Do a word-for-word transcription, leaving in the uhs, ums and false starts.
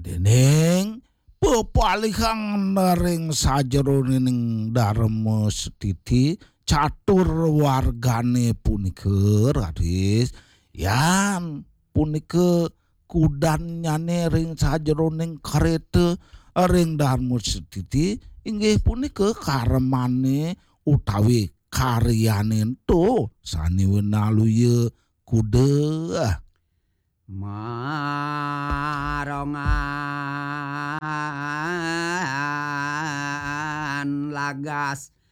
Dening pepalihan ring sajeroning Dharma Setiti catur wargane punika Radis yan punika kudannyane ring sajeroning kareta ring Dharma Setiti inggih punika karemane utawi karyane ento saniwenaluya kuda marongan lagas